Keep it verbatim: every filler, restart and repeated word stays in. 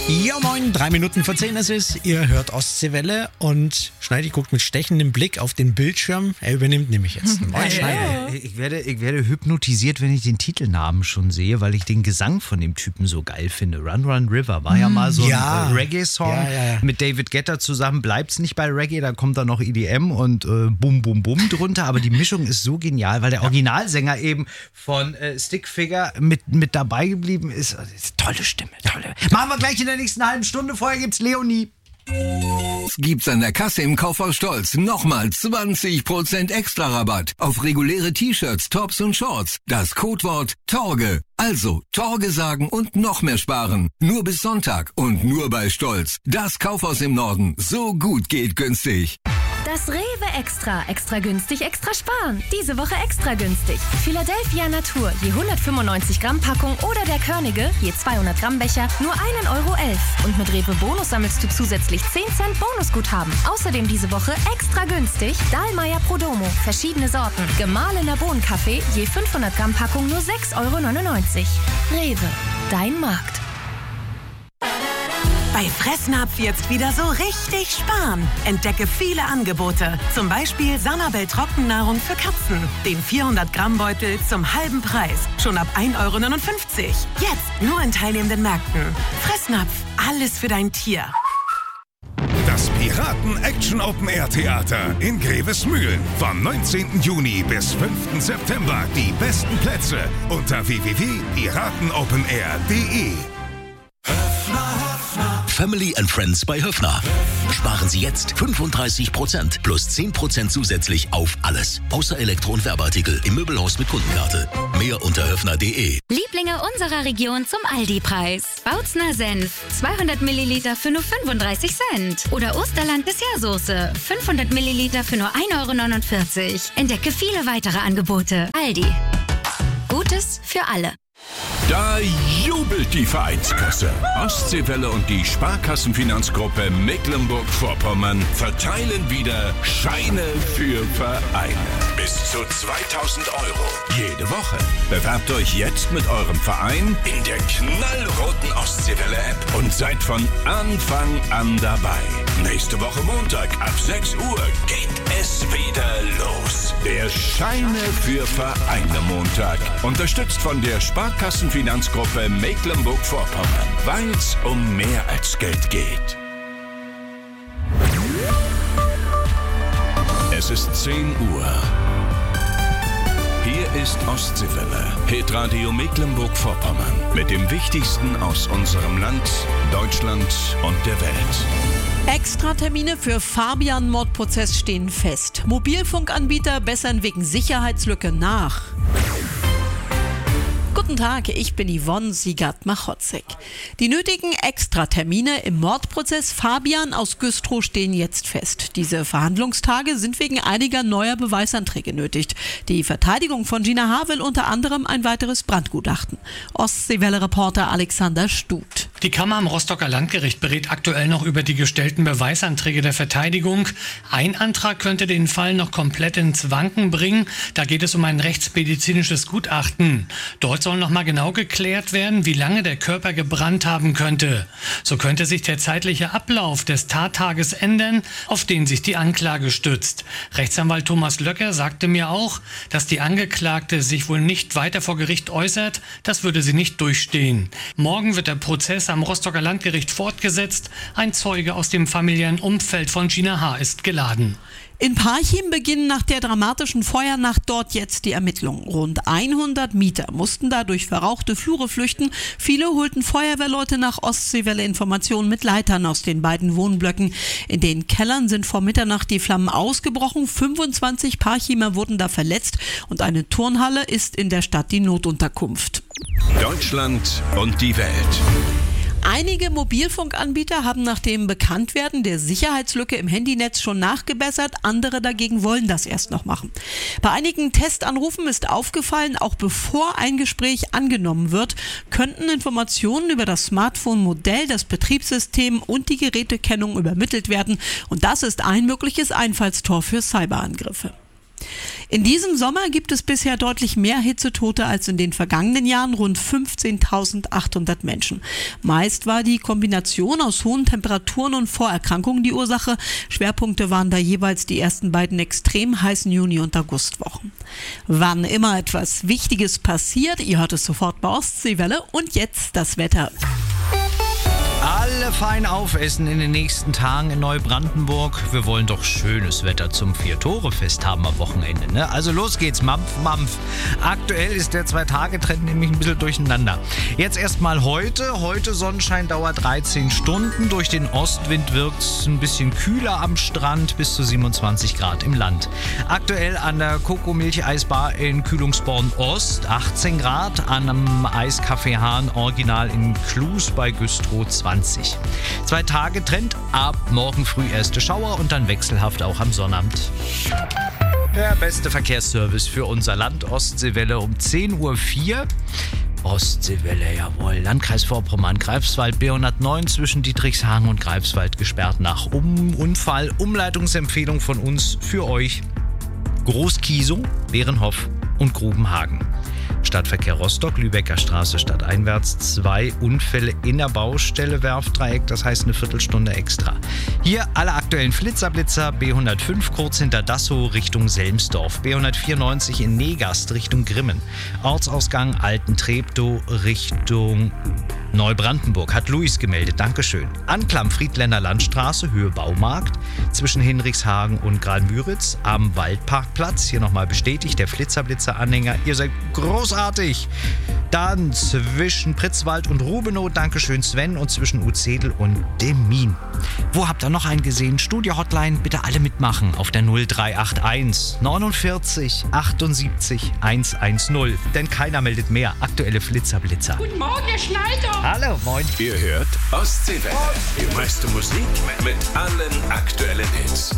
Ja moin, drei Minuten vor zehn ist es. Ihr hört Ostseewelle und Schneidi guckt mit stechendem Blick auf den Bildschirm. Er übernimmt nämlich jetzt. Moin, Schneidi. Ich werde, ich werde hypnotisiert, wenn ich den Titelnamen schon sehe, weil ich den Gesang von dem Typen so geil finde. Run Run River war ja mal so ein ja. äh, Reggae-Song Ja, ja, ja. mit David Guetta zusammen. Bleibt's nicht bei Reggae, da kommt dann noch E D M und äh, Bum Bum Bum drunter. Aber die Mischung ist so genial, weil der Originalsänger eben von äh, Stickfigure mit, mit dabei geblieben ist. Also, ist tolle Stimme, tolle. Machen wir gleich in der nächsten halben Stunde. Vorher gibt's Leonie. Gibt's an der Kasse im Kaufhaus Stolz nochmal zwanzig Prozent extra Rabatt auf reguläre T-Shirts, Tops und Shorts. Das Codewort Torge. Also Torge sagen und noch mehr sparen. Nur bis Sonntag und nur bei Stolz. Das Kaufhaus im Norden. So gut geht günstig. Das Rewe Extra. Extra günstig, extra sparen. Diese Woche extra günstig. Philadelphia Natur, je hundertfünfundneunzig Gramm Packung oder der Körnige, je zweihundert Gramm Becher, nur ein Euro elf. Und mit Rewe Bonus sammelst du zusätzlich zehn Cent Bonusguthaben. Außerdem diese Woche extra günstig Dahlmeier Prodomo, verschiedene Sorten. Gemahlener Bohnenkaffee, je fünfhundert Gramm Packung nur sechs Euro neunundneunzig. Rewe, dein Markt. Bei Fressnapf jetzt wieder so richtig sparen. Entdecke viele Angebote. Zum Beispiel Sanabel Trockennahrung für Katzen. Den vierhundert Gramm Beutel zum halben Preis. Schon ab ein Euro neunundfünfzig. Jetzt nur in teilnehmenden Märkten. Fressnapf, alles für dein Tier. Das Piraten-Action-Open-Air-Theater in Grevesmühlen. Vom neunzehnten Juni bis fünften September. Die besten Plätze unter w w w punkt piratenopenair punkt de. Family and Friends bei Höffner. Sparen Sie jetzt fünfunddreißig Prozent plus zehn Prozent zusätzlich auf alles. Außer Elektro- und Werbeartikel im Möbelhaus mit Kundenkarte. Mehr unter höffner punkt de. Lieblinge unserer Region zum Aldi-Preis. Bautzner Senf, zweihundert Milliliter für nur fünfunddreißig Cent. Oder Osterland Dessertsoße, fünfhundert Milliliter für nur ein Euro neunundvierzig. Entdecke viele weitere Angebote. Aldi. Gutes für alle. Da jubelt die Vereinskasse. Ostseewelle und die Sparkassenfinanzgruppe Mecklenburg-Vorpommern verteilen wieder Scheine für Vereine. Bis zu zweitausend Euro jede Woche. Bewerbt euch jetzt mit eurem Verein in der knallroten Ostseewelle-App und seid von Anfang an dabei. Nächste Woche Montag ab sechs Uhr geht es wieder los. Der Scheine für Vereine Montag. Unterstützt von der Sparkassenfinanzgruppe Mecklenburg-Vorpommern. Weil es um mehr als Geld geht. Es ist zehn Uhr. Hier ist Ostseewelle, Hitradio Mecklenburg-Vorpommern. Mit dem Wichtigsten aus unserem Land, Deutschland und der Welt. Extratermine für Fabian-Mordprozess stehen fest. Mobilfunkanbieter bessern wegen Sicherheitslücke nach. Guten Tag, ich bin Yvonne Siegert-Machotzek. Die nötigen Extratermine im Mordprozess Fabian aus Güstrow stehen jetzt fest. Diese Verhandlungstage sind wegen einiger neuer Beweisanträge nötig. Die Verteidigung von Gina H. will unter anderem ein weiteres Brandgutachten. Ostseewelle-Reporter Alexander Stut. Die Kammer am Rostocker Landgericht berät aktuell noch über die gestellten Beweisanträge der Verteidigung. Ein Antrag könnte den Fall noch komplett ins Wanken bringen. Da geht es um ein rechtsmedizinisches Gutachten. Dort soll noch mal genau geklärt werden, wie lange der Körper gebrannt haben könnte. So könnte sich der zeitliche Ablauf des Tattages ändern, auf den sich die Anklage stützt. Rechtsanwalt Thomas Löcker sagte mir auch, dass die Angeklagte sich wohl nicht weiter vor Gericht äußert. Das würde sie nicht durchstehen. Morgen wird der Prozess am Rostocker Landgericht fortgesetzt. Ein Zeuge aus dem familiären Umfeld von Gina H. ist geladen. In Parchim beginnen nach der dramatischen Feuernacht dort jetzt die Ermittlungen. Rund hundert Mieter mussten da durch verrauchte Flure flüchten. Viele holten Feuerwehrleute nach Ostseewelle-Informationen mit Leitern aus den beiden Wohnblöcken. In den Kellern sind vor Mitternacht die Flammen ausgebrochen. fünfundzwanzig Parchimer wurden da verletzt und eine Turnhalle ist in der Stadt die Notunterkunft. Deutschland und die Welt. Einige Mobilfunkanbieter haben nach dem Bekanntwerden der Sicherheitslücke im Handynetz schon nachgebessert, andere dagegen wollen das erst noch machen. Bei einigen Testanrufen ist aufgefallen, auch bevor ein Gespräch angenommen wird, könnten Informationen über das Smartphone-Modell, das Betriebssystem und die Gerätekennung übermittelt werden und das ist ein mögliches Einfallstor für Cyberangriffe. In diesem Sommer gibt es bisher deutlich mehr Hitzetote als in den vergangenen Jahren, rund fünfzehntausendachthundert Menschen. Meist war die Kombination aus hohen Temperaturen und Vorerkrankungen die Ursache. Schwerpunkte waren da jeweils die ersten beiden extrem heißen Juni- und Augustwochen. Wann immer etwas Wichtiges passiert, ihr hört es sofort bei Ostseewelle. Und jetzt das Wetter. Alle fein aufessen in den nächsten Tagen in Neubrandenburg. Wir wollen doch schönes Wetter zum Vier-Tore-Fest haben am Wochenende, ne? Also los geht's, Mampf, Mampf. Aktuell ist der Zwei-Tage-Trend nämlich ein bisschen durcheinander. Jetzt erstmal heute. Heute Sonnenschein dauert dreizehn Stunden. Durch den Ostwind wirkt es ein bisschen kühler am Strand, bis zu siebenundzwanzig Grad im Land. Aktuell an der Coco-Milch-Eisbar in Kühlungsborn Ost achtzehn Grad. An einem Eiscafé Hahn Original in Klus bei Güstrow zwanzig. Zwei Tage Trend, ab morgen früh erste Schauer und dann wechselhaft auch am Sonnabend. Der beste Verkehrsservice für unser Land, Ostseewelle um zehn Uhr vier. Ostseewelle, jawohl. Landkreis Vorpommern, Greifswald, B hundertneun zwischen Dietrichshagen und Greifswald gesperrt nach um Unfall. Umleitungsempfehlung von uns für euch. Groß-Kiesow, Bärenhof und Grubenhagen. Stadtverkehr Rostock, Lübecker Straße stadteinwärts, zwei Unfälle in der Baustelle, Werftdreieck, das heißt eine Viertelstunde extra. Hier alle aktuellen Flitzerblitzer, B hundertfünf kurz hinter Dassow Richtung Selmsdorf, B hundertvierundneunzig in Negast Richtung Grimmen, Ortsausgang Altentreptow Richtung Neubrandenburg, hat Luis gemeldet, Dankeschön. Anklam Friedländer Landstraße, Höhe Baumarkt, zwischen Hinrichshagen und Graal-Müritz am Waldparkplatz, hier nochmal bestätigt, der Flitzerblitzer-Anhänger, ihr seid großartig. Dann zwischen Pritzwald und Rubenow, Dankeschön Sven, und zwischen Uzedel und Demmin. Wo habt ihr noch einen gesehen? Studio-Hotline, bitte alle mitmachen auf der null drei acht eins neunundvierzig achtundsiebzig hundertzehn, denn keiner meldet mehr. Aktuelle Flitzerblitzer. Guten Morgen, Herr Schneider. Hallo, moin. Ihr hört Ostseewelle. Die meiste Musik mit allen aktuellen Hits.